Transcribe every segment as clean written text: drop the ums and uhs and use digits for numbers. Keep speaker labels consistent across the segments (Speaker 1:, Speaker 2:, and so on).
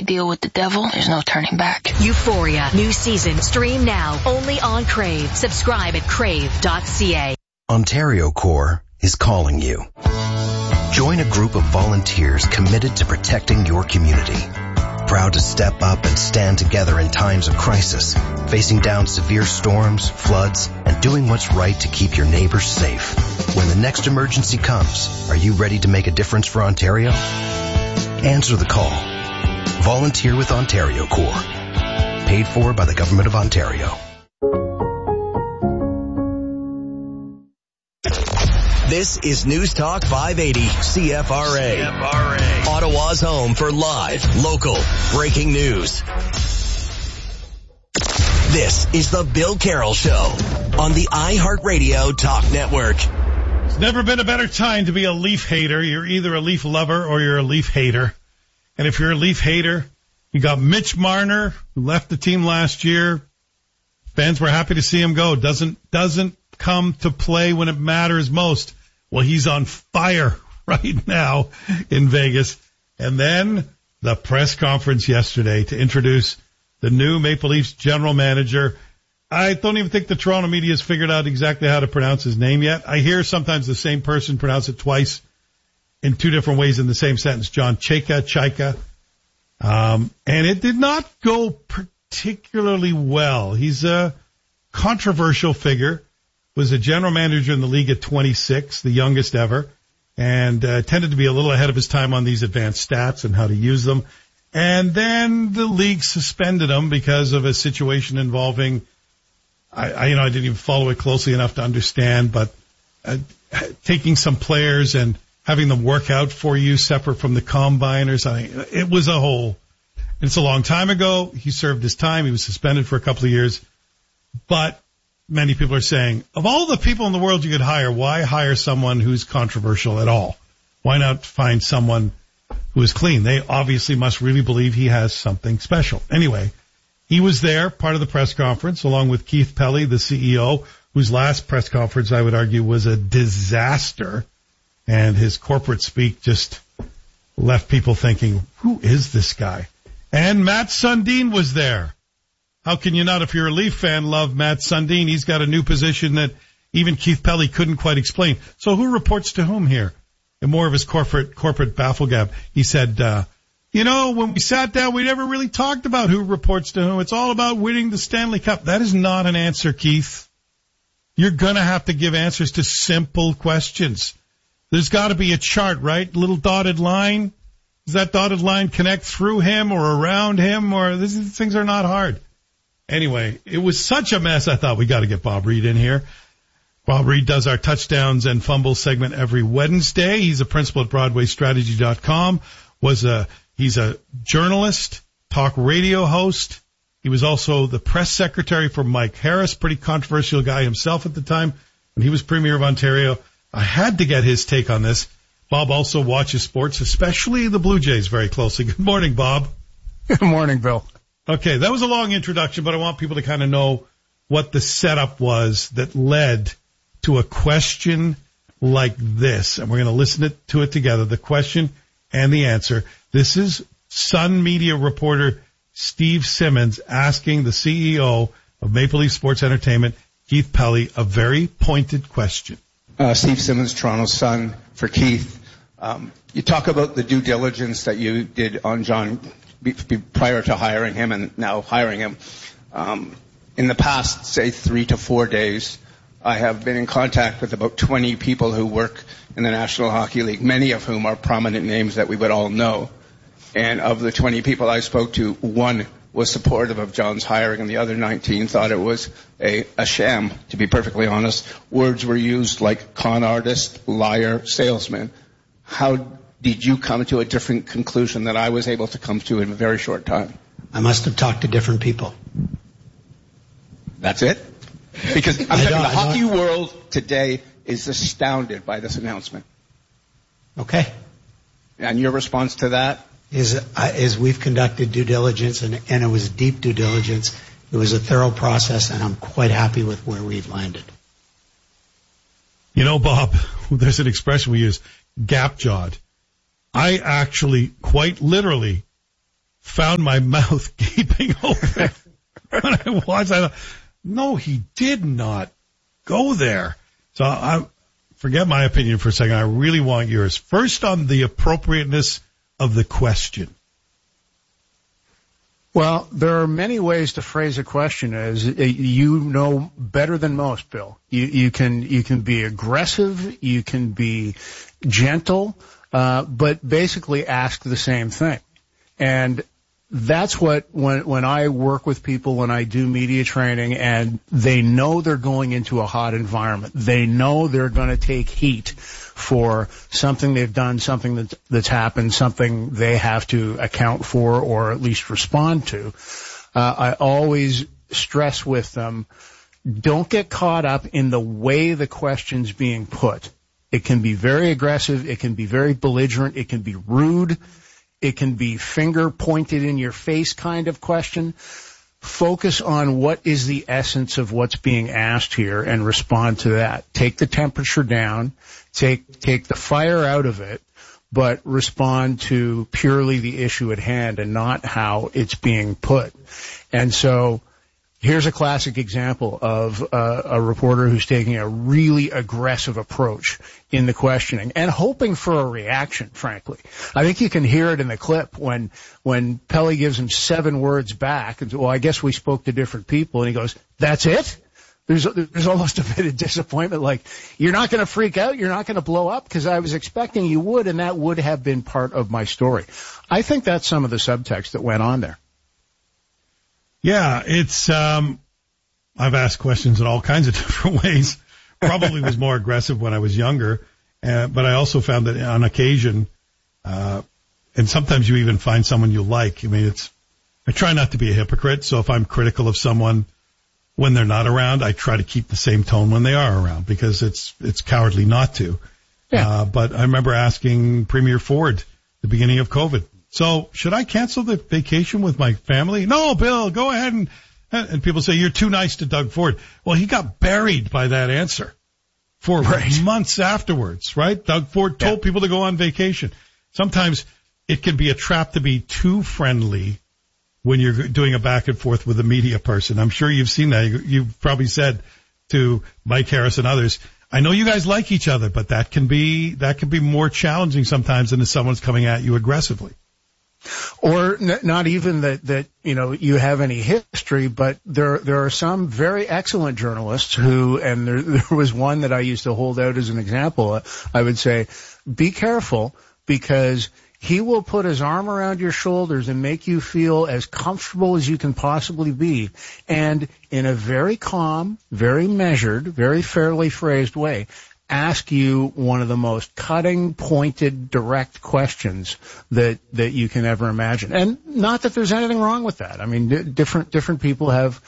Speaker 1: deal with the devil, there's no turning back.
Speaker 2: Euphoria, new season, stream now, only on Crave. Subscribe at crave.ca.
Speaker 3: Ontario Corps is calling you. Join a group of volunteers committed to protecting your community. Proud to step up and stand together in times of crisis, facing down severe storms, floods, and doing what's right to keep your neighbors safe. When the next emergency comes, are you ready to make a difference for Ontario? Answer the call. Volunteer with Ontario Corps. Paid for by the Government of Ontario.
Speaker 4: This is News Talk 580 CFRA. Ottawa's home for live, local, breaking news. This is the Bill Carroll Show on the iHeartRadio Talk Network.
Speaker 5: It's never been a better time to be a Leaf hater. You're either a Leaf lover or you're a Leaf hater. And if you're a Leaf hater, you got Mitch Marner, who left the team last year. Fans were happy to see him go. Doesn't come to play when it matters most. Well, he's on fire right now in Vegas. And then the press conference yesterday to introduce the new Maple Leafs general manager. I don't even think the Toronto media has figured out exactly how to pronounce his name yet. I hear sometimes the same person pronounce it twice in two different ways in the same sentence. John Chayka. And it did not go particularly well. He's a controversial figure. Was a general manager in the league at 26, the youngest ever, and tended to be a little ahead of his time on these advanced stats and how to use them. And then the league suspended him because of a situation involving, I didn't even follow it closely enough to understand, but taking some players and having them work out for you separate from the combine or something. It was a whole. It's a long time ago. He served his time. He was suspended for a couple of years, but many people are saying, of all the people in the world you could hire, why hire someone who's controversial at all? Why not find someone who is clean? They obviously must really believe he has something special. Anyway, he was there, part of the press conference, along with Keith Pelly, the CEO, whose last press conference, I would argue, was a disaster. And his corporate speak just left people thinking, who is this guy? And Matt Sundin was there. How can you not, if you're a Leaf fan, love Matt Sundin? He's got a new position that even Keith Pelly couldn't quite explain. So who reports to whom here? In more of his corporate bafflegab, he said, when we sat down, we never really talked about who reports to whom. It's all about winning the Stanley Cup. That is not an answer, Keith. You're going to have to give answers to simple questions. There's got to be a chart, right? Little dotted line. Does that dotted line connect through him or around him? Or these things are not hard. Anyway, it was such a mess. I thought we got to get Bob Reed in here. Bob Reed does our touchdowns and fumbles segment every Wednesday. He's a principal at BroadwayStrategy.com. He's a journalist, talk radio host. He was also the press secretary for Mike Harris, pretty controversial guy himself at the time when he was Premier of Ontario. I had to get his take on this. Bob also watches sports, especially the Blue Jays, very closely. Good morning, Bob.
Speaker 6: Good morning, Bill.
Speaker 5: Okay, that was a long introduction, but I want people to kind of know what the setup was that led to a question like this. And we're going to listen to it together, the question and the answer. This is Sun Media reporter Steve Simmons asking the CEO of Maple Leaf Sports Entertainment, Keith Pelly, a very pointed question.
Speaker 7: Steve Simmons, Toronto Sun, for Keith. You talk about the due diligence that you did on John prior to hiring him and now hiring him. In the past, say, 3 to 4 days, I have been in contact with about 20 people who work in the National Hockey League, many of whom are prominent names that we would all know. And of the 20 people I spoke to, one was supportive of John's hiring and the other 19 thought it was a sham, to be perfectly honest. Words were used like con artist, liar, salesman. How did you come to a different conclusion that I was able to come to in a very short time?
Speaker 8: I must have talked to different people.
Speaker 7: That's it? Because I'm telling you, the hockey world today is astounded by this announcement.
Speaker 8: Okay.
Speaker 7: And your response to that?
Speaker 8: Is we've conducted due diligence, and it was deep due diligence. It was a thorough process, and I'm quite happy with where we've landed.
Speaker 5: You know, Bob, there's an expression we use, gap-jawed. I actually, quite literally, found my mouth gaping open when I watched. I thought, no, he did not go there. So I forget my opinion for a second. I really want yours. First, on the appropriateness of the question.
Speaker 6: Well, there are many ways to phrase a question, as you know better than most, Bill. You can be aggressive, you can be gentle, but basically ask the same thing. And that's what, when I work with people, when I do media training, and they know they're going into a hot environment, they know they're going to take heat for something they've done, something that's happened, something they have to account for or at least respond to. I always stress with them, don't get caught up in the way the question's being put. It can be very aggressive, it can be very belligerent, it can be rude, it can be finger pointed in your face kind of question. Focus on what is the essence of what's being asked here and respond to that. Take the temperature down, take the fire out of it, but respond to purely the issue at hand and not how it's being put. And so here's a classic example of a reporter who's taking a really aggressive approach in the questioning and hoping for a reaction, frankly. I think you can hear it in the clip when Pelly gives him 7 words back and says, well, I guess we spoke to different people. And he goes, that's it? There's almost a bit of disappointment, like, you're not going to freak out, you're not going to blow up, because I was expecting you would, and that would have been part of my story. I think that's some of the subtext that went on there.
Speaker 5: Yeah, it's, I've asked questions in all kinds of different ways. Probably was more aggressive when I was younger, but I also found that on occasion, and sometimes you even find someone you like. I mean, I try not to be a hypocrite, so if I'm critical of someone when they're not around, I try to keep the same tone when they are around, because it's cowardly not to. Yeah. But I remember asking Premier Ford at the beginning of COVID, so should I cancel the vacation with my family? No, Bill, go ahead. And people say, you're too nice to Doug Ford. Well, he got buried by that answer for months afterwards, right? Doug Ford told people to go on vacation. Sometimes it can be a trap to be too friendly when you're doing a back and forth with a media person. I'm sure you've seen that. You've probably said to Mike Harris and others, I know you guys like each other, but that can be more challenging sometimes than if someone's coming at you aggressively.
Speaker 6: Or not even that you have any history, but there are some very excellent journalists who, and there was one that I used to hold out as an example. I would say, be careful, because he will put his arm around your shoulders and make you feel as comfortable as you can possibly be, and in a very calm, very measured, very fairly phrased way, ask you one of the most cutting, pointed, direct questions that you can ever imagine. And not that there's anything wrong with that. I mean, different people have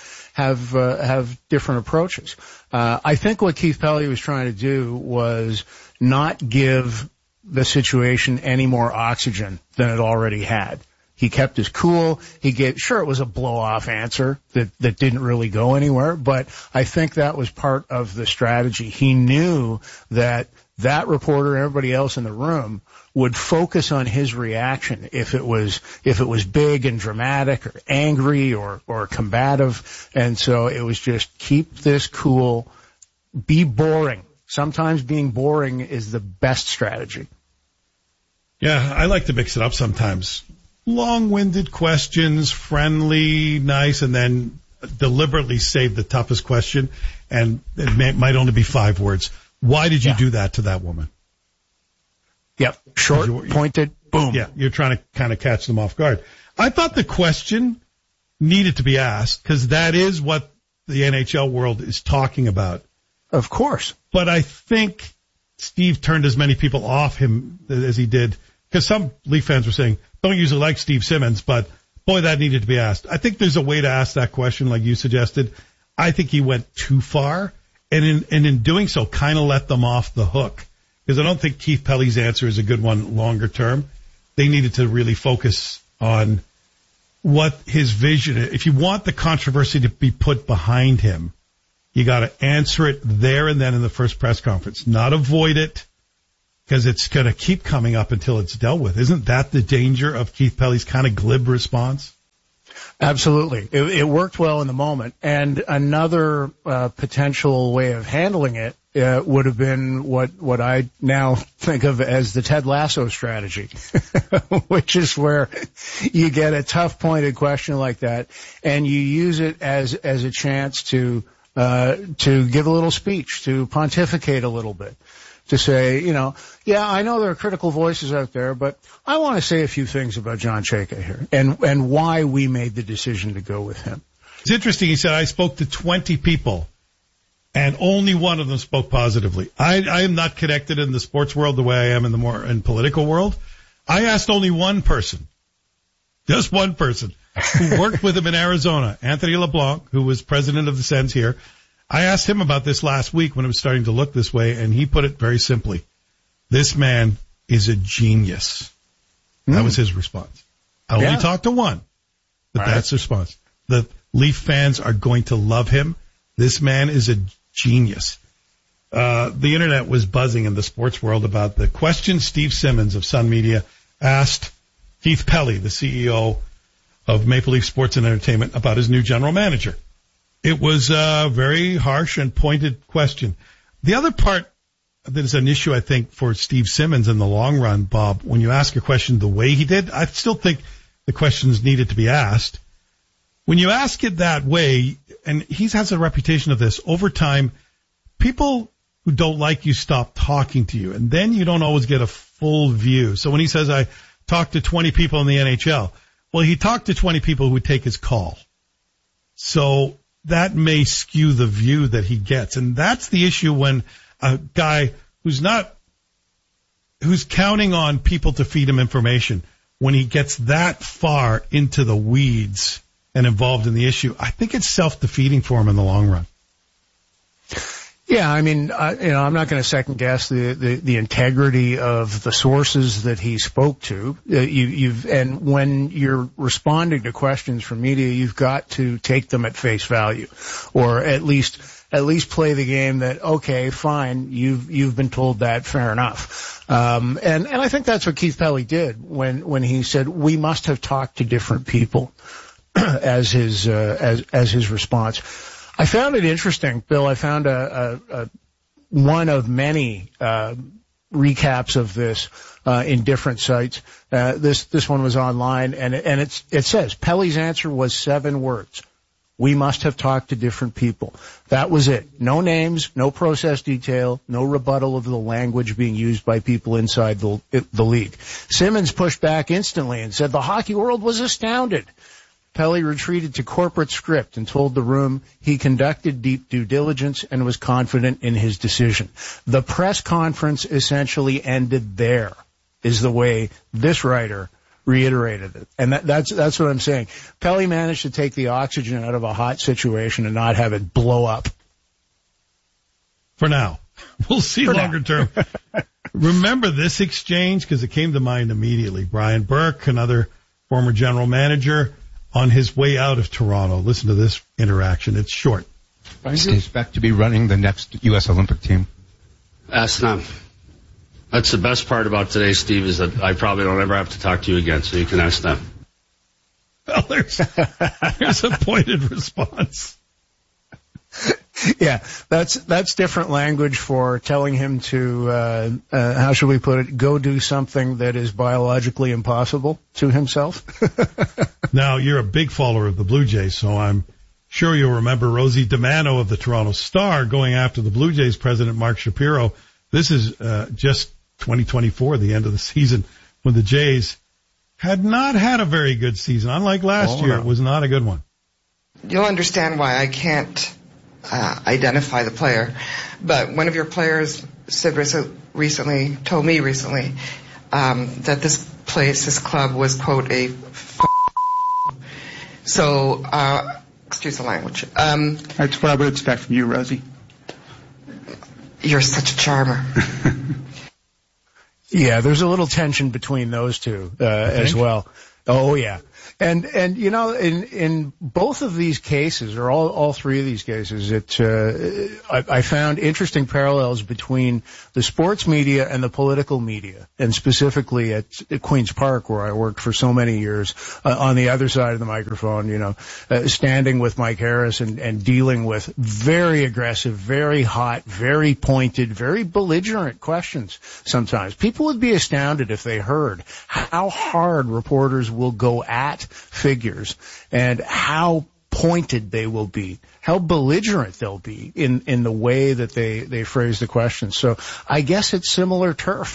Speaker 6: different approaches. I think what Keith Pelly was trying to do was not give the situation any more oxygen than it already had. He kept his cool. Sure, it was a blow-off answer that didn't really go anywhere, but I think that was part of the strategy. He knew that reporter and everybody else in the room would focus on his reaction if it was big and dramatic or angry or combative. And so it was just keep this cool, be boring. Sometimes being boring is the best strategy.
Speaker 5: Yeah, I like to mix it up sometimes. Long-winded questions, friendly, nice, and then deliberately save the toughest question, and it might only be 5 words. Why did you do that to that woman?
Speaker 6: Yep, short, pointed, boom.
Speaker 5: Yeah, you're trying to kind of catch them off guard. I thought the question needed to be asked, because that is what the NHL world is talking about.
Speaker 6: Of course.
Speaker 5: But I think Steve turned as many people off him as he did, because some Leaf fans were saying, don't usually like Steve Simmons, but boy, that needed to be asked. I think there's a way to ask that question like you suggested. I think he went too far, and in doing so kind of let them off the hook, because I don't think Keith Pelly's answer is a good one longer term. They needed to really focus on what his vision is. If you want the controversy to be put behind him, you got to answer it there and then in the first press conference, not avoid it, because it's going to keep coming up until it's dealt with. Isn't that the danger of Keith Pelly's kind of glib response?
Speaker 6: Absolutely. It worked well in the moment. And another potential way of handling it would have been what I now think of as the Ted Lasso strategy, which is where you get a tough pointed question like that and you use it as a chance to give a little speech, to pontificate a little bit, to say, yeah, I know there are critical voices out there, but I want to say a few things about John Chayka here and why we made the decision to go with him.
Speaker 5: It's interesting. He said, I spoke to 20 people and only one of them spoke positively. I am not connected in the sports world the way I am in political world. I asked only one person, just one person, who worked with him in Arizona, Anthony LeBlanc, who was president of the Sens here. I asked him about this last week when it was starting to look this way, and he put it very simply. This man is a genius. That was his response. I only talked to one, but that's the response. The Leaf fans are going to love him. This man is a genius. The internet was buzzing in the sports world about the question Steve Simmons of Sun Media asked Keith Pelly, the CEO of Maple Leaf Sports and Entertainment, about his new general manager. It was a very harsh and pointed question. The other part that is an issue, I think, for Steve Simmons in the long run, Bob, when you ask a question the way he did, I still think the questions needed to be asked. When you ask it that way, and he has a reputation of this, over time, people who don't like you stop talking to you, and then you don't always get a full view. So when he says, I talked to 20 people in the NHL, well, he talked to 20 people who would take his call. So that may skew the view that he gets. And that's the issue when a guy who's counting on people to feed him information, when he gets that far into the weeds and involved in the issue, I think it's self-defeating for him in the long run.
Speaker 6: Yeah, I mean, I'm not going to second guess the integrity of the sources that he spoke to. And when you're responding to questions from media, you've got to take them at face value, or at least play the game that, okay, fine, you've been told that, fair enough. And I think that's what Keith Pelly did when he said we must have talked to different people as his response. I found it interesting, Bill. I found one of many recaps of this in different sites. This one was online, and it says Pelly's answer was 7 words. We must have talked to different people. That was it. No names, no process detail, no rebuttal of the language being used by people inside the league. Simmons pushed back instantly and said the hockey world was astounded. Pelly retreated to corporate script and told the room he conducted deep due diligence and was confident in his decision. The press conference essentially ended there, is the way this writer reiterated it. And that's what I'm saying. Pelly managed to take the oxygen out of a hot situation and not have it blow up.
Speaker 5: For now. We'll see longer term. Remember this exchange? Because it came to mind immediately. Brian Burke, another former general manager, on his way out of Toronto. Listen to this interaction. It's short.
Speaker 9: Do you expect to be running the next U.S. Olympic team?
Speaker 10: Ask them. That's the best part about today, Steve, is that I probably don't ever have to talk to you again, so you can ask them.
Speaker 5: Well, there's a pointed response.
Speaker 6: Yeah, that's different language for telling him to, how should we put it, go do something that is biologically impossible to himself.
Speaker 5: Now, you're a big follower of the Blue Jays, so I'm sure you'll remember Rosie DiManno of the Toronto Star going after the Blue Jays president, Mark Shapiro. This is just 2024, the end of the season, when the Jays had not had a very good season. Unlike last year, It was not a good one.
Speaker 11: You'll understand why I can't identify the player, but one of your players said recently, told me recently, that this club was, quote, a so, excuse the language.
Speaker 12: That's what I would expect from you, Rosie.
Speaker 11: You're such a charmer.
Speaker 6: Yeah, there's a little tension between those two, as well. Oh, yeah. And you know, in both of these cases, or all three of these cases, I found interesting parallels between the sports media and the political media, and specifically at Queen's Park, where I worked for so many years, on the other side of the microphone, you know, standing with Mike Harris and dealing with very aggressive, very hot, very pointed, very belligerent questions sometimes. People would be astounded if they heard how hard reporters will go at figures and how pointed they will be, how belligerent they'll be in the way that they phrase the questions. So I guess it's similar turf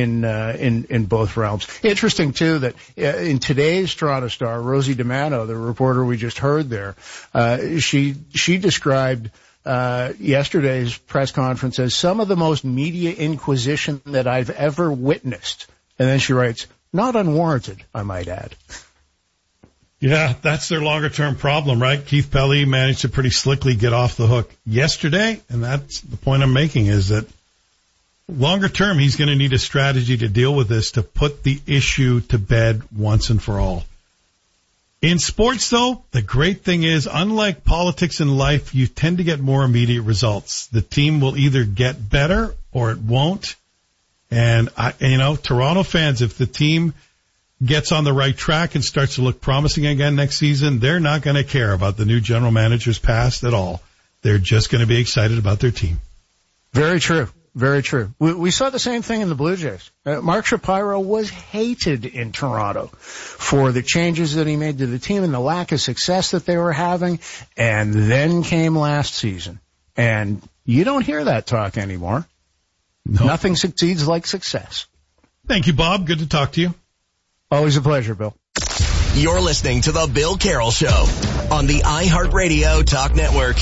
Speaker 6: in both realms. Interesting too that in today's Toronto Star, Rosie DiManno, the reporter we just heard there, she described yesterday's press conference as some of the most media inquisition that I've ever witnessed. And then she writes, not unwarranted, I might add.
Speaker 5: Yeah, that's their longer-term problem, right? Keith Pelley managed to pretty slickly get off the hook yesterday, and that's the point I'm making, is that longer term, he's going to need a strategy to deal with this, to put the issue to bed once and for all. In sports, though, the great thing is, unlike politics and life, you tend to get more immediate results. The team will either get better or it won't. And, Toronto fans, if the team gets on the right track and starts to look promising again next season, they're not going to care about the new general manager's past at all. They're just going to be excited about their team.
Speaker 6: Very true. Very true. We saw the same thing in the Blue Jays. Mark Shapiro was hated in Toronto for the changes that he made to the team and the lack of success that they were having. And then came last season. And you don't hear that talk anymore. No. Nothing succeeds like success.
Speaker 5: Thank you, Bob. Good to talk to you.
Speaker 6: Always a pleasure, Bill.
Speaker 4: You're listening to The Bill Carroll Show on the iHeartRadio Talk Network.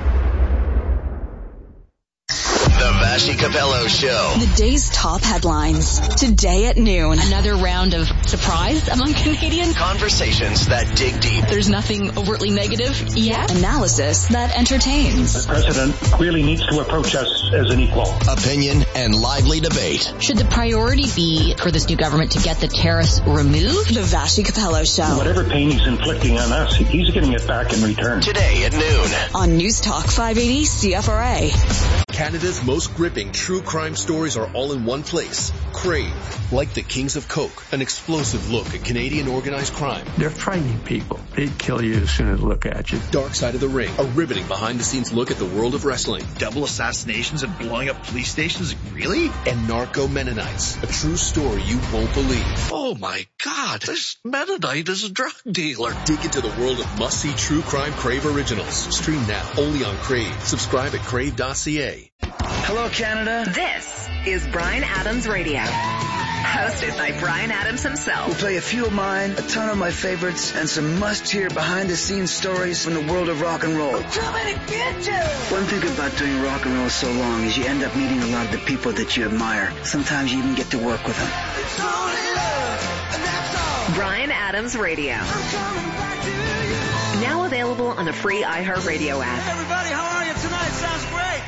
Speaker 4: The Vassy Capello Show.
Speaker 2: The day's top headlines. Today at noon. Another round of surprise among Canadians.
Speaker 4: Conversations that dig deep.
Speaker 2: There's nothing overtly negative yet. Analysis that entertains.
Speaker 13: The president clearly needs to approach us as an equal.
Speaker 4: Opinion and lively debate.
Speaker 2: Should the priority be for this new government to get the tariffs removed? The Vassy Capello Show.
Speaker 13: Whatever pain he's inflicting on us, he's getting it back in return.
Speaker 4: Today at noon.
Speaker 2: On News Talk 580 CFRA.
Speaker 14: Canada's most gripping true crime stories are all in one place. Crave, like the Kings of Coke, an explosive look at Canadian organized crime.
Speaker 15: They're frightening people. They'd kill you as soon as they look at you.
Speaker 14: Dark Side of the Ring, a riveting behind-the-scenes look at the world of wrestling.
Speaker 16: Double assassinations and blowing up police stations? Really?
Speaker 14: And Narco Mennonites, a true story you won't believe.
Speaker 16: Oh my God, this Mennonite is a drug dealer.
Speaker 14: Dig into the world of must-see true crime Crave originals. Stream now, only on Crave. Subscribe at crave.ca.
Speaker 17: Hello, Canada.
Speaker 18: This is Bryan Adams Radio, hosted by Bryan Adams himself.
Speaker 17: We'll play a few of mine, a ton of my favorites, and some must-hear behind-the-scenes stories from the world of rock and roll.
Speaker 18: I'm coming to get you!
Speaker 17: One thing about doing rock and roll so long is you end up meeting a lot of the people that you admire. Sometimes you even get to work with them.
Speaker 18: It's only love, and that's all. Bryan Adams Radio. I'm coming back to you. Now available on the free iHeartRadio app.
Speaker 19: Hey everybody, how are you tonight? Sounds great.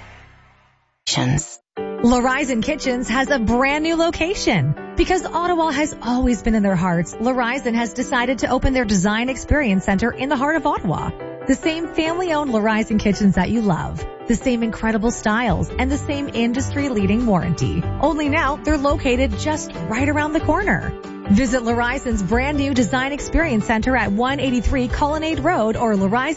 Speaker 20: L'Horizon Kitchens has a brand new location. Because Ottawa has always been in their hearts, L'Horizon has decided to open their Design Experience Center in the heart of Ottawa. The same family-owned L'Horizon Kitchens that you love. The same incredible styles and the same industry-leading warranty. Only now, they're located just right around the corner. Visit L'Horizon's brand new Design Experience Center at 183 Colonnade Road or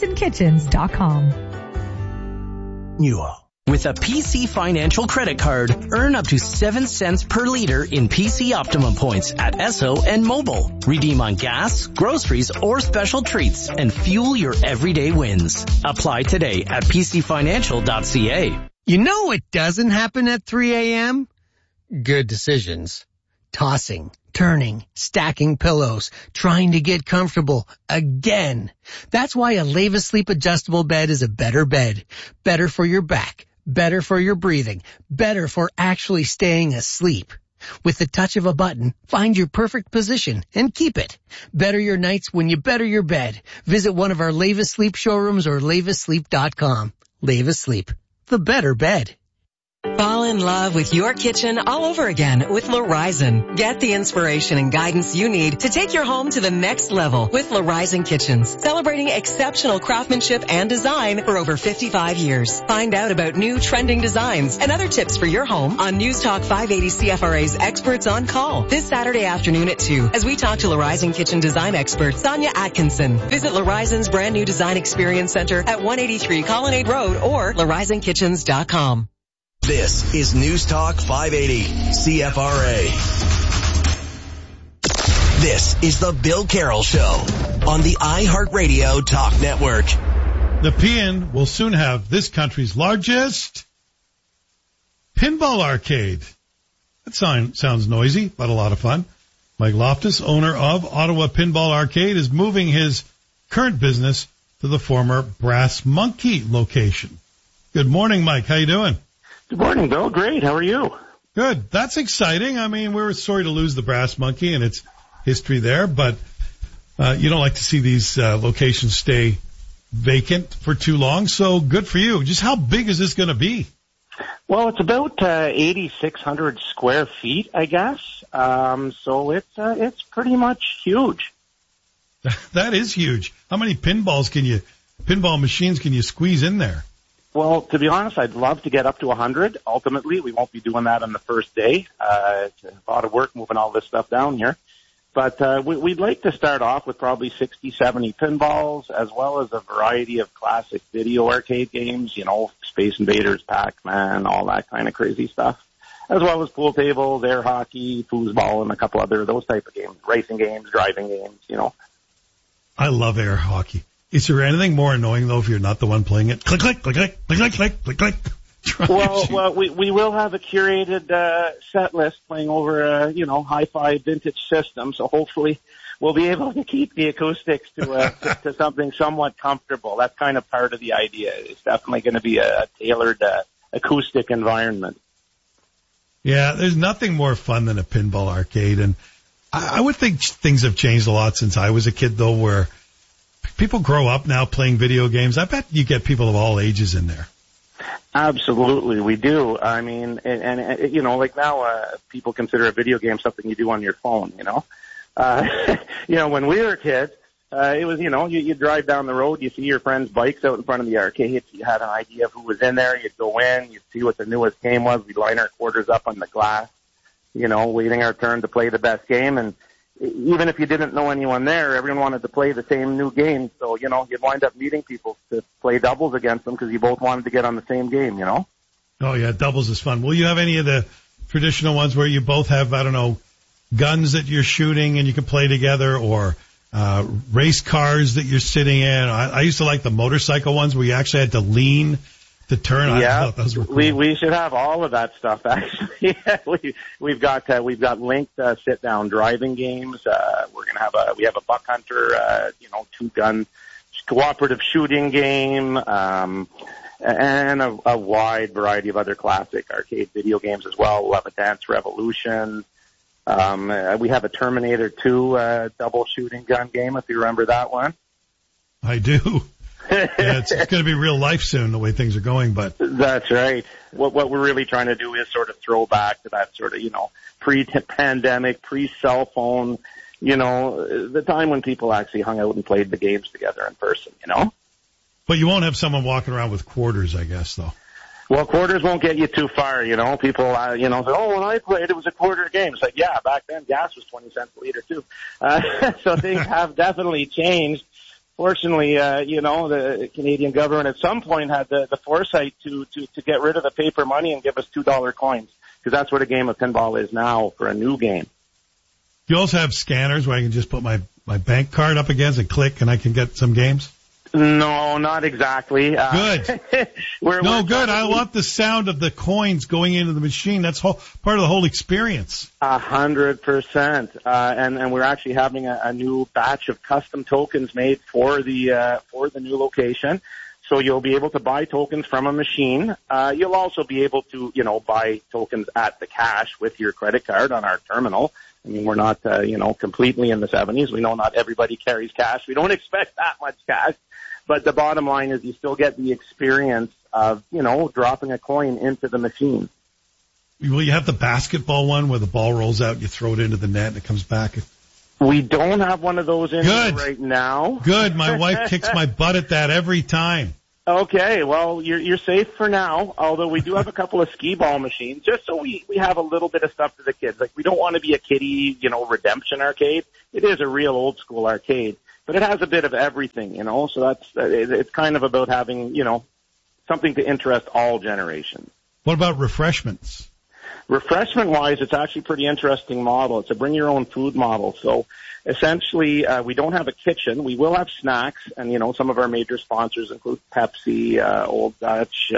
Speaker 20: L'HorizonKitchens.com.
Speaker 21: You all. With a PC Financial credit card, earn up to 7 cents per liter in PC Optimum points at Esso and Mobile. Redeem on gas, groceries, or special treats and fuel your everyday wins. Apply today at pcfinancial.ca.
Speaker 22: You know what doesn't happen at 3 a.m.? Good decisions. Tossing, turning, stacking pillows, trying to get comfortable again. That's why a Leva Sleep adjustable bed is a better bed. Better for your back. Better for your breathing, better for actually staying asleep. With the touch of a button, find your perfect position and keep it. Better your nights when you better your bed. Visit one of our Leva Sleep showrooms or levasleep.com. Leva Sleep, the better bed.
Speaker 1: Fall in love with your kitchen all over again with Lorizon. Get the inspiration and guidance you need to take your home to the next level with Lorizon Kitchens, celebrating exceptional craftsmanship and design for over 55 years. Find out about new trending designs and other tips for your home on News Talk 580 CFRA's Experts on Call this Saturday afternoon at 2 as we talk to Lorizon Kitchen design expert Sonia Atkinson. Visit Lorizon's brand new design experience center at 183 Colonnade Road or LorizonKitchens.com.
Speaker 4: This is News Talk 580 CFRA. This is the Bill Carroll Show on the iHeartRadio Talk Network.
Speaker 5: The PN will soon have this country's largest pinball arcade. That sounds noisy, but a lot of fun. Mike Loftus, owner of Ottawa Pinball Arcade, is moving his current business to the former Brass Monkey location. Good morning, Mike. How you doing?
Speaker 13: Good morning, Bill. Great. How are you?
Speaker 5: Good. That's exciting. I mean, we were sorry to lose the Brass Monkey and its history there, but you don't like to see these locations stay vacant for too long, so good for you. Just how big is this going to be?
Speaker 13: Well, it's about 8,600 square feet, I guess. So it's pretty much huge.
Speaker 5: That is huge. How many pinball machines can you squeeze in there?
Speaker 13: Well, to be honest, I'd love to get up to 100. Ultimately, we won't be doing that on the first day. It's a lot of work moving all this stuff down here. But we'd like to start off with probably 60, 70 pinballs, as well as a variety of classic video arcade games, you know, Space Invaders, Pac-Man, all that kind of crazy stuff, as well as pool tables, air hockey, foosball, and a couple other those type of games, racing games, driving games, you know.
Speaker 5: I love air hockey. Is there anything more annoying, though, if you're not the one playing it? Click, click, click, click, click, click, click, click, click.
Speaker 13: Well, we will have a curated set list playing over a, hi-fi vintage system, so hopefully we'll be able to keep the acoustics to something somewhat comfortable. That's kind of part of the idea. It's definitely going to be a tailored acoustic environment.
Speaker 5: Yeah, there's nothing more fun than a pinball arcade, and I would think things have changed a lot since I was a kid, though, where people grow up now playing video games. I bet you get people of all ages in there.
Speaker 13: Absolutely, we do. I mean, and like now, people consider a video game something you do on your phone, when we were kids, it was, you drive down the road, you see your friends' bikes out in front of the arcade, you had an idea of who was in there, you'd go in, you'd see what the newest game was, we'd line our quarters up on the glass, waiting our turn to play the best game, and even if you didn't know anyone there, everyone wanted to play the same new game. So, you'd wind up meeting people to play doubles against them because you both wanted to get on the same game, Oh,
Speaker 5: yeah, doubles is fun. Will you have any of the traditional ones where you both have, guns that you're shooting and you can play together, or race cars that you're sitting in? I used to like the motorcycle ones where you actually had to lean to turn.
Speaker 13: Yeah,
Speaker 5: I thought those were cool.
Speaker 13: We should have all of that stuff, actually. we've got linked sit-down driving games. We have a buck hunter, 2-gun cooperative shooting game, and a wide variety of other classic arcade video games as well. We'll have a Dance Revolution. We have a Terminator 2 double shooting gun game, if you remember that one.
Speaker 5: I do. Yeah, it's going to be real life soon, the way things are going, but.
Speaker 13: That's right. What we're really trying to do is sort of throw back to that sort of, pre-pandemic, pre-cell phone, the time when people actually hung out and played the games together in person,
Speaker 5: But you won't have someone walking around with quarters, I guess, though.
Speaker 13: Well, quarters won't get you too far, People, say, when I played, it was a quarter game. It's like, yeah, back then gas was 20 cents a liter, too. So things have definitely changed. Fortunately, the Canadian government at some point had the foresight to get rid of the paper money and give us $2 coins, because that's what a game of pinball is now for a new game.
Speaker 5: You also have scanners where I can just put my bank card up against and click and I can get some games?
Speaker 13: No, not exactly.
Speaker 5: Good. Good. I love the sound of the coins going into the machine. That's part of the whole experience.
Speaker 13: 100%. And we're actually having a new batch of custom tokens made for the new location. So you'll be able to buy tokens from a machine. You'll also be able to, buy tokens at the cash with your credit card on our terminal. I mean, we're not, completely in the 70s. We know not everybody carries cash. We don't expect that much cash. But the bottom line is you still get the experience of, dropping a coin into the machine.
Speaker 5: Will you have the basketball one where the ball rolls out, you throw it into the net, and it comes back?
Speaker 13: We don't have one of those in here right now.
Speaker 5: Good. My wife kicks my butt at that every time.
Speaker 13: Okay, well, you're safe for now, although we do have a couple of skee ball machines, just so we have a little bit of stuff for the kids. Like, we don't want to be a kiddie, redemption arcade. It is a real old school arcade, but it has a bit of everything, so it's kind of about having, something to interest all generations.
Speaker 5: What about refreshments?
Speaker 13: Refreshment-wise, it's actually a pretty interesting model. It's a bring-your-own-food model. So essentially, we don't have a kitchen. We will have snacks, and, some of our major sponsors include Pepsi, Old Dutch,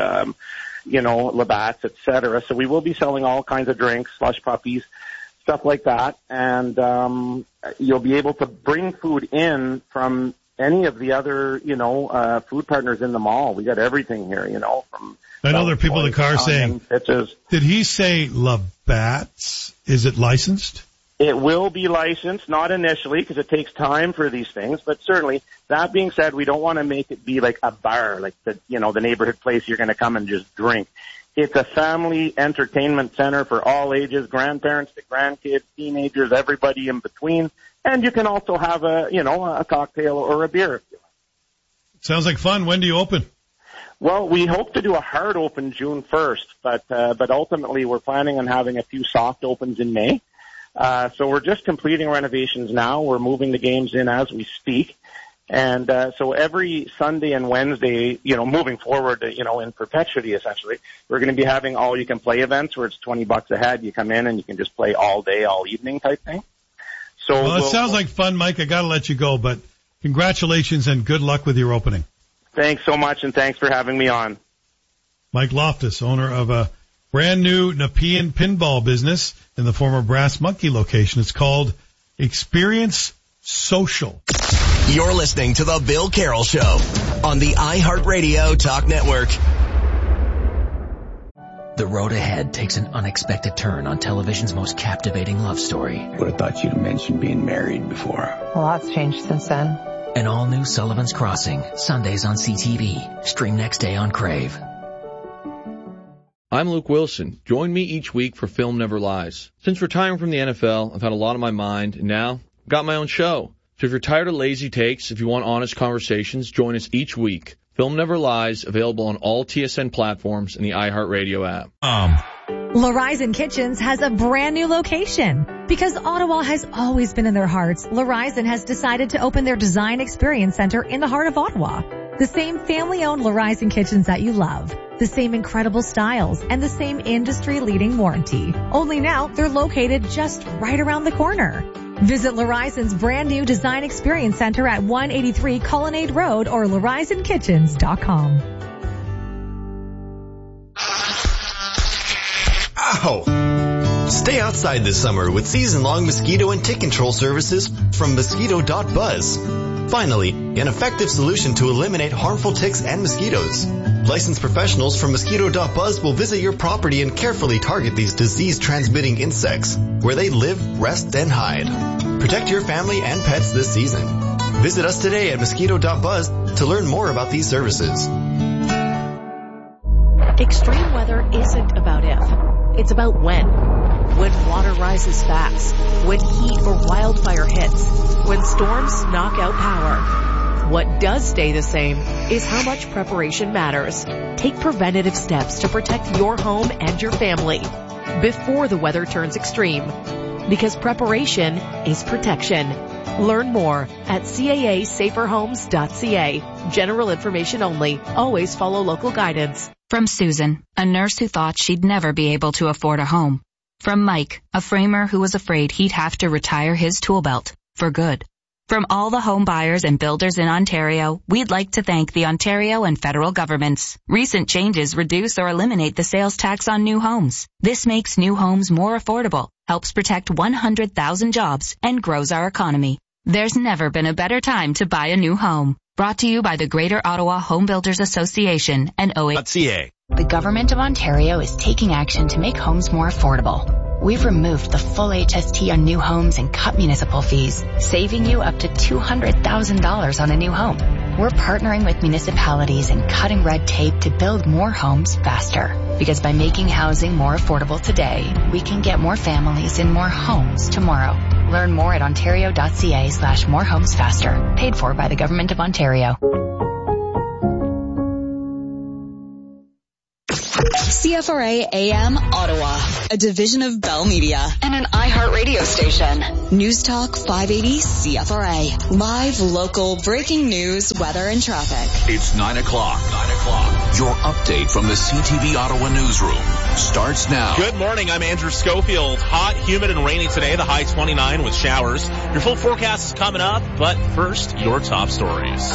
Speaker 13: Labatt's, et cetera. So we will be selling all kinds of drinks, slush puppies, stuff like that. And you'll be able to bring food in from any of the other, food partners in the mall. We got everything here, from...
Speaker 5: I know there are people in the car saying, did he say Labatt's? Is it licensed?
Speaker 13: It will be licensed, not initially, because it takes time for these things, but certainly. That being said, we don't want to make it be like a bar, like the neighborhood place you're going to come and just drink. It's a family entertainment center for all ages, grandparents to grandkids, teenagers, everybody in between. And you can also have a cocktail or a beer if you like.
Speaker 5: Sounds like fun. When do you open?
Speaker 13: Well, we hope to do a hard open June 1st, but ultimately we're planning on having a few soft opens in May. So we're just completing renovations now. We're moving the games in as we speak. And so every Sunday and Wednesday, moving forward, in perpetuity, essentially, we're going to be having all-you-can-play events where it's $20 a head. You come in and you can just play all day, all evening type thing. So
Speaker 5: well, it sounds like fun, Mike. I got to let you go, but congratulations and good luck with your opening.
Speaker 13: Thanks so much, and thanks for having me on.
Speaker 5: Mike Loftus, owner of a brand new Nepean pinball business in the former Brass Monkey location. It's called Experience Social.
Speaker 4: You're listening to The Bill Carroll Show on the iHeartRadio Talk Network.
Speaker 3: The road ahead takes an unexpected turn on television's most captivating love story.
Speaker 15: Would have thought you'd have mentioned being married before.
Speaker 7: A lot's changed since then.
Speaker 3: An all-new Sullivan's Crossing, Sundays on CTV. Stream next day on Crave.
Speaker 23: I'm Luke Wilson. Join me each week for Film Never Lies. Since retiring from the NFL, I've had a lot on my mind, and now I've got my own show. So if you're tired of lazy takes, if you want honest conversations, join us each week. Film Never Lies, available on all TSN platforms and the iHeartRadio app.
Speaker 20: L'Horizon Kitchens has a brand new location. Because Ottawa has always been in their hearts, L'Horizon has decided to open their Design Experience Center in the heart of Ottawa. The same family-owned L'Horizon Kitchens that you love. The same incredible styles and the same industry-leading warranty. Only now, they're located just right around the corner. Visit L'Horizon's brand new Design Experience Center at 183 Colonnade Road or L'HorizonKitchens.com.
Speaker 24: Ow! Stay outside this summer with season-long mosquito and tick control services from Mosquito.buzz. Finally, an effective solution to eliminate harmful ticks and mosquitoes. Licensed professionals from Mosquito.buzz will visit your property and carefully target these disease-transmitting insects where they live, rest, and hide. Protect your family and pets this season. Visit us today at Mosquito.buzz to learn more about these services.
Speaker 2: Extreme weather isn't about if, it's about when. When water rises fast, when heat or wildfire hits, when storms knock out power. What does stay the same is how much preparation matters. Take preventative steps to protect your home and your family before the weather turns extreme. Because preparation is protection. Learn more at caasaferhomes.ca. General information only. Always follow local guidance.
Speaker 25: From Susan, a nurse who thought she'd never be able to afford a home. From Mike, a framer who was afraid he'd have to retire his tool belt for good. From all the home buyers and builders in Ontario, we'd like to thank the Ontario and federal governments. Recent changes reduce or eliminate the sales tax on new homes. This makes new homes more affordable, helps protect 100,000 jobs, and grows our economy. There's never been a better time to buy a new home. Brought to you by the Greater Ottawa Home Builders Association and OA.ca.
Speaker 26: The Government of Ontario is taking action to make homes more affordable.
Speaker 8: we've removed the full HST on new homes and cut municipal fees, saving you up to $200,000 on a new home. We're partnering with municipalities and cutting red tape to build more homes faster. Because by making housing more affordable today, we can get more families in more homes tomorrow. Learn more at ontario.ca/morehomesfaster. Paid for by the Government of Ontario.
Speaker 9: CFRA AM Ottawa, a division of Bell Media and an iHeart radio station. News Talk 580 CFRA. Live, local, breaking news, weather, and traffic.
Speaker 10: It's 9 o'clock. Your update from the CTV Ottawa newsroom starts now.
Speaker 11: Good morning. I'm Andrew Schofield. Hot, humid, and rainy today. The high 29 with showers. Your full forecast is coming up, but first, your top stories.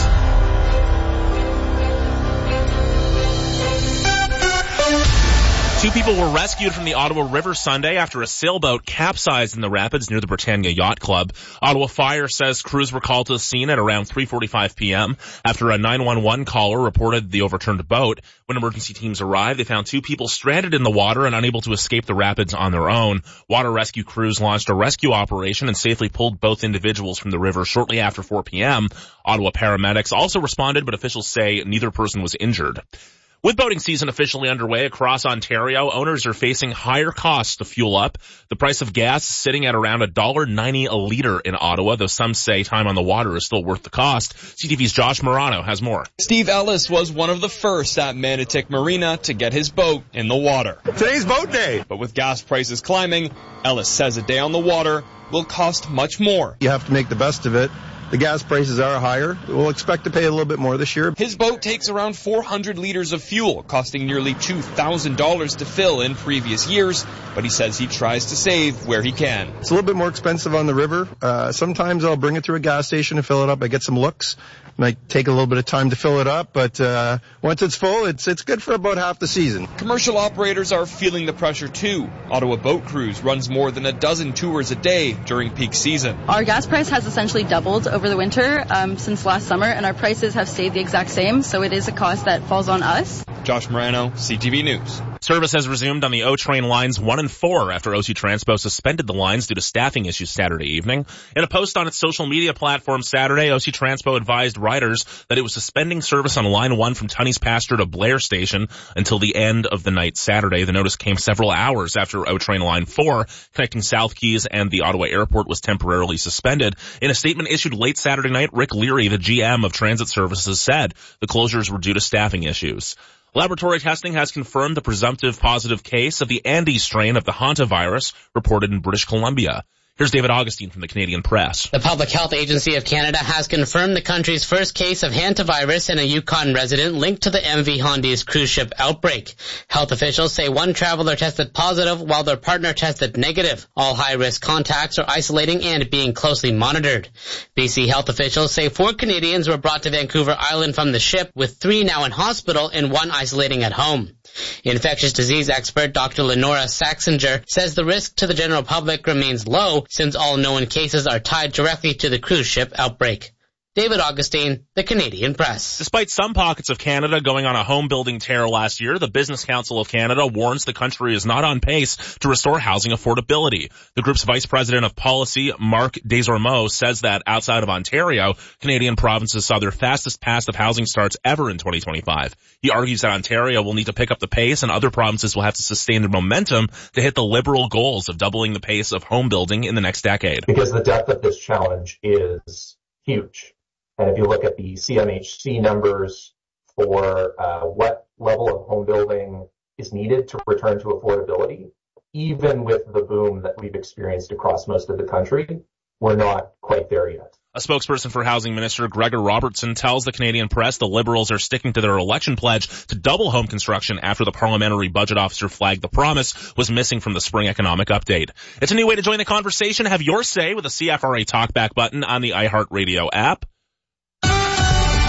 Speaker 11: Two people were rescued from the Ottawa River Sunday after a sailboat capsized in the rapids near the Britannia Yacht Club. Ottawa Fire says crews were called to the scene at around 3:45 p.m. after a 911 caller reported the overturned boat. When emergency teams arrived, they found two people stranded in the water and unable to escape the rapids on their own. Water rescue crews launched a rescue operation and safely pulled both individuals from the river shortly after 4 p.m. Ottawa paramedics also responded, but officials say neither person was injured. With boating season officially underway across Ontario, owners are facing higher costs to fuel up. The price of gas is sitting at around $1.90 a liter in Ottawa, though some say time on the water is still worth the cost. CTV's Josh Morano has more.
Speaker 12: Steve Ellis was one of the first at Manotick Marina to get his boat in the water.
Speaker 26: Today's boat day.
Speaker 12: But with gas prices climbing, Ellis says a day on the water will cost much more.
Speaker 26: You have to make the best of it. The gas prices are higher. We'll expect to pay a little bit more this year.
Speaker 12: His boat takes around 400 liters of fuel, costing nearly $2,000 to fill in previous years, but he says he tries to save where he can.
Speaker 26: It's a little bit more expensive on the river. Sometimes I'll bring it to a gas station and fill it up. I get some looks. Might take a little bit of time to fill it up, but once it's full, it's good for about half the season.
Speaker 12: Commercial operators are feeling the pressure too. Ottawa Boat Cruise runs more than a dozen tours a day during peak season.
Speaker 27: Our gas price has essentially doubled over the winter since last summer, and our prices have stayed the exact same, so it is a cost that falls on us.
Speaker 12: Josh Morano, CTV News.
Speaker 11: Service has resumed on the O train lines 1 and 4 after OC Transpo suspended the lines due to staffing issues Saturday evening. In a post on its social media platform Saturday, OC Transpo advised riders that it was suspending service on line 1 from Tunney's Pasture to Blair Station until the end of the night Saturday. The notice came several hours after O train line 4 connecting South Keys and the Ottawa Airport was temporarily suspended. In a statement issued late Saturday night, Rick Leary, the GM of Transit Services, said the closures were due to staffing issues. Laboratory testing has confirmed the presumptive positive case of the Andes strain of the hantavirus reported in British Columbia. Here's David Augustine from the Canadian Press.
Speaker 28: The Public Health Agency of Canada has confirmed the country's first case of hantavirus in a Yukon resident linked to the MV Hondi's cruise ship outbreak. Health officials say one traveler tested positive while their partner tested negative. All high-risk contacts are isolating and being closely monitored. BC health officials say 4 Canadians were brought to Vancouver Island from the ship, with 3 now in hospital and 1 isolating at home. Infectious disease expert Dr. Lenora Saxinger says the risk to the general public remains low since all known cases are tied directly to the cruise ship outbreak. David Augustine, the Canadian Press.
Speaker 11: Despite some pockets of Canada going on a home-building tear last year, the Business Council of Canada warns the country is not on pace to restore housing affordability. The group's Vice President of Policy, Mark Desormeaux, says that outside of Ontario, Canadian provinces saw their fastest pace of housing starts ever in 2025. He argues that Ontario will need to pick up the pace and other provinces will have to sustain their momentum to hit the Liberal goals of doubling the pace of home building in the next decade.
Speaker 29: Because the depth of this challenge is huge. And if you look at the CMHC numbers for what level of home building is needed to return to affordability, even with the boom that we've experienced across most of the country, we're not quite there yet.
Speaker 11: A spokesperson for Housing Minister Gregor Robertson tells the Canadian Press the Liberals are sticking to their election pledge to double home construction after the parliamentary budget officer flagged the promise was missing from the spring economic update. It's a new way to join the conversation. Have your say with the CFRA Talkback button on the iHeartRadio app. From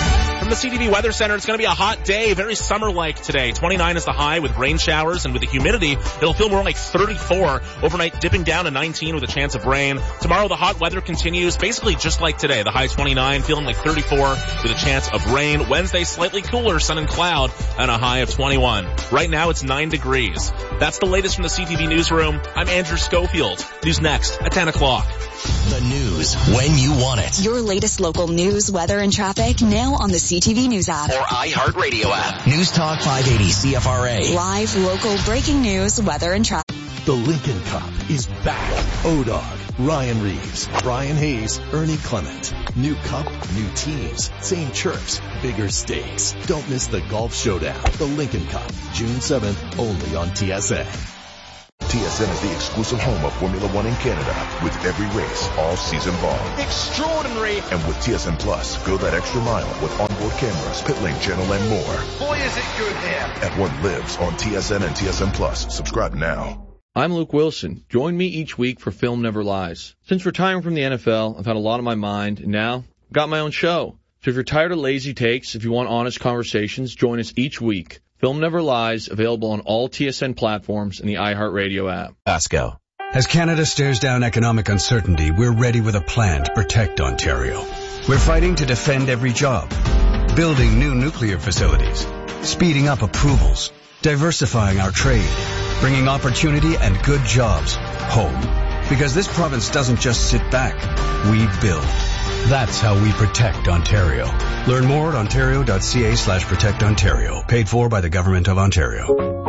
Speaker 11: the CTV Weather Center, it's going to be a hot day, very summer-like today. 29 is the high with rain showers, and with the humidity, it'll feel more like 34. Overnight dipping down to 19 with a chance of rain. Tomorrow the hot weather continues, basically just like today. The high 29, feeling like 34 with a chance of rain. Wednesday slightly cooler, sun and cloud, and a high of 21. Right now it's 9 degrees. That's the latest from the CTV Newsroom. I'm Andrew Schofield. News next at 10 o'clock.
Speaker 4: The news when you want it.
Speaker 9: Your latest local news, weather, and traffic now on the CTV News app.
Speaker 4: Or iHeartRadio app. News Talk 580 CFRA.
Speaker 9: Live, local, breaking news, weather, and traffic.
Speaker 1: The Lincoln Cup is back. O-Dog, Ryan Reeves, Brian Hayes, Ernie Clement. New cup, new teams, same chirps, bigger stakes. Don't miss the golf showdown. The Lincoln Cup, June 7th, only on TSN.
Speaker 6: TSN is the exclusive home of Formula One in Canada, with every race all season long.
Speaker 14: Extraordinary!
Speaker 6: And with TSN Plus, go that extra mile with onboard cameras, pit lane channel, and more.
Speaker 14: Boy, is it good here!
Speaker 6: F1 lives on TSN and TSN Plus. Subscribe now.
Speaker 23: I'm Luke Wilson. Join me each week for Film Never Lies. Since retiring from the NFL, I've had a lot on my mind, and now I've got my own show. So if you're tired of lazy takes, if you want honest conversations, join us each week. Film Never Lies, available on all TSN platforms and the iHeartRadio app.
Speaker 4: Pasco.
Speaker 16: As Canada stares down economic uncertainty, we're ready with a plan to protect Ontario. We're fighting to defend every job, building new nuclear facilities, speeding up approvals, diversifying our trade, bringing opportunity and good jobs home. Because this province doesn't just sit back, we build. That's how we protect Ontario. Learn more at ontario.ca/protectontario. Paid for by the Government of Ontario.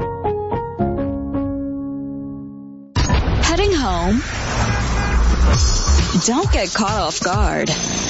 Speaker 9: Heading home? Don't get caught off guard.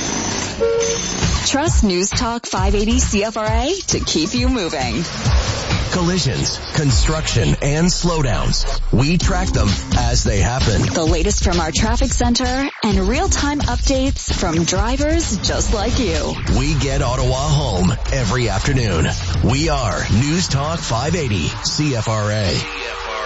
Speaker 9: Trust News Talk 580 CFRA to keep you moving.
Speaker 4: Collisions, construction, and slowdowns. We track them as they happen.
Speaker 9: The latest from our traffic center and real-time updates from drivers just like you.
Speaker 4: We get Ottawa home every afternoon. We are News Talk 580 CFRA.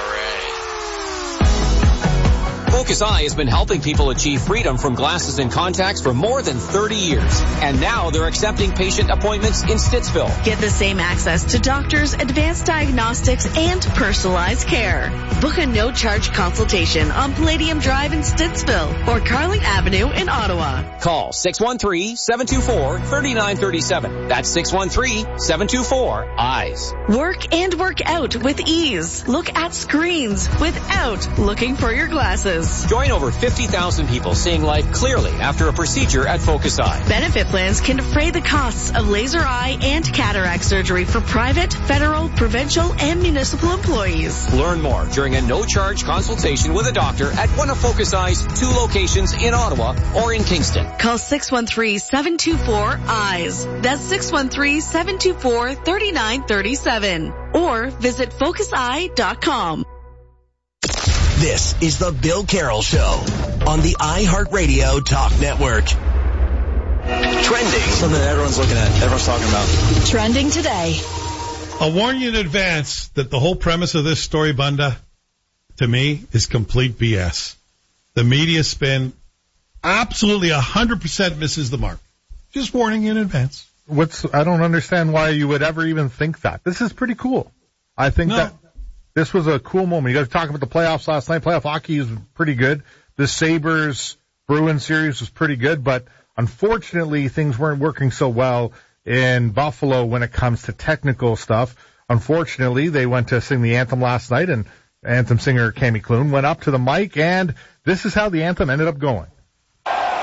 Speaker 17: Focus Eye has been helping people achieve freedom from glasses and contacts for more than 30 years. And now they're accepting patient appointments in Stittsville.
Speaker 2: Get the same access to doctors, advanced diagnostics, and personalized care. Book a no-charge consultation on Palladium Drive in Stittsville or Carling Avenue in Ottawa.
Speaker 17: Call 613-724-3937. That's 613-724-EYES.
Speaker 2: Work and work out with ease. Look at screens without looking for your glasses.
Speaker 17: Join over 50,000 people seeing life clearly after a procedure at Focus Eye.
Speaker 2: Benefit plans can defray the costs of laser eye and cataract surgery for private, federal, provincial, and municipal employees.
Speaker 17: Learn more during a no-charge consultation with a doctor at one of Focus Eye's 2 locations in Ottawa or in Kingston.
Speaker 2: Call 613-724-EYES. That's 613-724-3937. Or visit focuseye.com.
Speaker 4: This is the Bill Carroll Show on the iHeartRadio Talk Network. Trending.
Speaker 18: Something that everyone's looking at, everyone's talking about.
Speaker 9: Trending today.
Speaker 5: I'll warn you in advance that the whole premise of this story, Bunda, to me, is complete BS. The media spin absolutely 100% misses the mark. Just warning you in advance.
Speaker 19: I don't understand why you would ever even think that. This is pretty cool. I think that this was a cool moment. You guys talking about the playoffs last night. Playoff hockey is pretty good. The Sabres-Bruins series was pretty good, but unfortunately things weren't working so well in Buffalo when it comes to technical stuff. Unfortunately, they went to sing the anthem last night, and anthem singer Cammy Clune went up to the mic, and this is how the anthem ended up going.